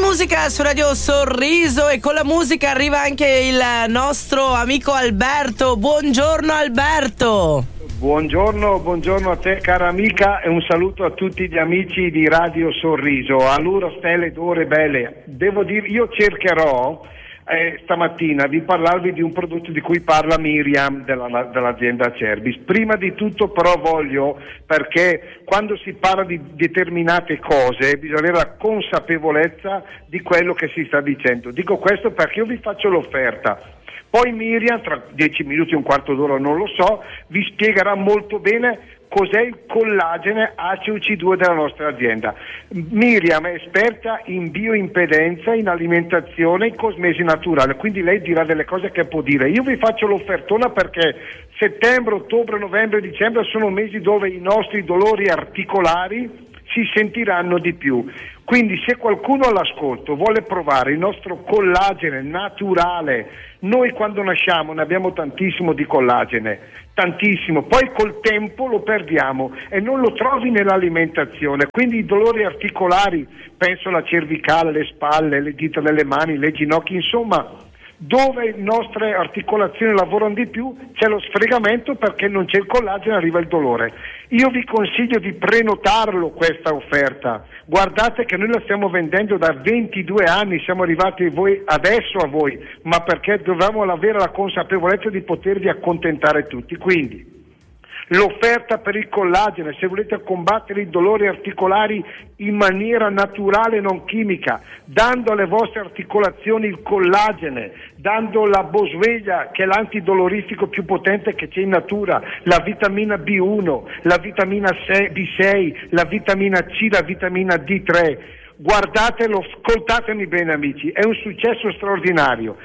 musica su Radio Sorriso, e con la musica arriva anche il nostro amico Alberto. Buongiorno Alberto. Buongiorno a te cara amica, e un saluto a tutti gli amici di Radio Sorriso. Allora stelle d'ore belle, devo dire, io cercherò stamattina di parlarvi di un prodotto di cui parla Miriam dell'azienda Cerbis. Prima di tutto però voglio, perché quando si parla di determinate cose bisogna avere la consapevolezza di quello che si sta dicendo. Dico questo perché io vi faccio l'offerta, poi Miriam tra 10 minuti, un quarto d'ora, non lo so, vi spiegherà molto bene cos'è il collagene ACOC2 della nostra azienda. Miriam è esperta in bioimpedenza, in alimentazione, in cosmesi naturale, quindi lei dirà delle cose che può dire. Io vi faccio l'offertona perché settembre, ottobre, novembre e dicembre sono mesi dove i nostri dolori articolari si sentiranno di più. Quindi se qualcuno all'ascolto vuole provare il nostro collagene naturale, noi quando nasciamo ne abbiamo tantissimo di collagene, tantissimo, poi col tempo lo perdiamo e non lo trovi nell'alimentazione, quindi i dolori articolari, penso alla cervicale, le spalle, le dita delle mani, le ginocchia, insomma dove le nostre articolazioni lavorano di più c'è lo sfregamento perché non c'è il collagene, arriva il dolore. Io vi consiglio di prenotarlo questa offerta, guardate che noi la stiamo vendendo da 22 anni, siamo arrivati adesso a voi, ma perché dovevamo avere la consapevolezza di potervi accontentare tutti. Quindi l'offerta per il collagene, se volete combattere i dolori articolari in maniera naturale e non chimica, dando alle vostre articolazioni il collagene, dando la boswellia che è l'antidolorifico più potente che c'è in natura, la vitamina B1, la vitamina B6, la vitamina C, la vitamina D3. Guardatelo, ascoltatemi bene amici, è un successo straordinario.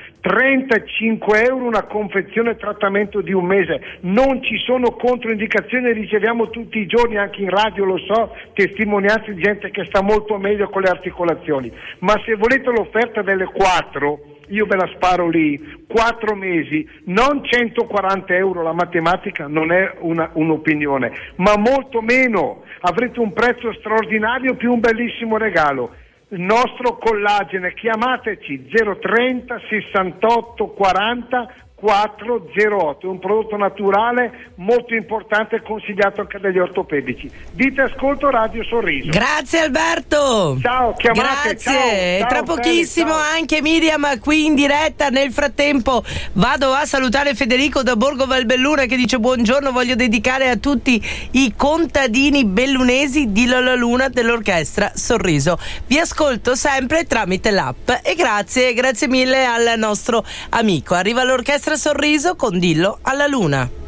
35 euro una confezione trattamento di un mese, non ci sono controindicazioni, riceviamo tutti i giorni anche in radio, lo so, testimonianze di gente che sta molto meglio con le articolazioni, ma se volete l'offerta delle 4, io ve la sparo lì, 4 mesi, non 140 euro, la matematica non è un'opinione, ma molto meno, avrete un prezzo straordinario più un bellissimo regalo. Il nostro collagene, chiamateci 030 68 40 408, è un prodotto naturale molto importante e consigliato anche dagli ortopedici. Dite ascolto Radio Sorriso. Grazie Alberto. Ciao, chiamate. Grazie. Ciao, tra pochissimo ciao. Anche Miriam qui in diretta. Nel frattempo vado a salutare Federico da Borgo Valbelluna che dice buongiorno, voglio dedicare a tutti i contadini bellunesi di Lola Luna dell'orchestra Sorriso. Vi ascolto sempre tramite l'app e grazie mille al nostro amico. Arriva l'orchestra Sorriso con Dillo alla Luna.